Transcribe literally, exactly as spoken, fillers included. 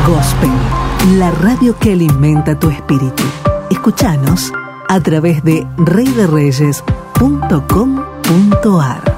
Gospel, la radio que alimenta tu espíritu. Escuchanos a través de rey de reyes punto com punto a r.